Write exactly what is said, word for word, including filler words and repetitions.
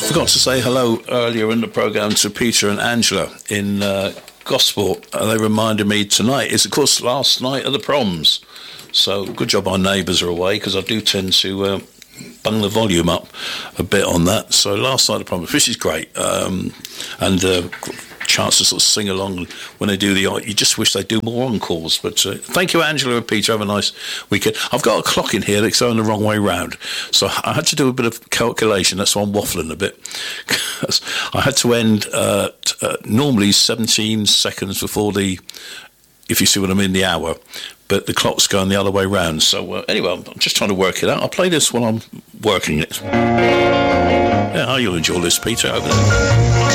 Forgot to say hello earlier in the programme to Peter and Angela in uh, Gosport. Uh, they reminded me tonight is, of course, last night of the proms. So good job our neighbours are away, because I do tend to uh, bung the volume up a bit on that. So last night of the proms, which is great. Um, and uh, chance to sort of sing along when they do the, you just wish they'd do more encores. But uh, thank you, Angela and Peter. Have a nice weekend. I've got a clock in here that's going the wrong way round, so I had to do a bit of calculation. That's why I'm waffling a bit. I had to end uh, t- uh, normally seventeen seconds before the, if you see what I mean, the hour, but the clock's going the other way round. So uh, anyway, I'm just trying to work it out. I'll play this while I'm working it. Yeah, you'll enjoy this, Peter, over there.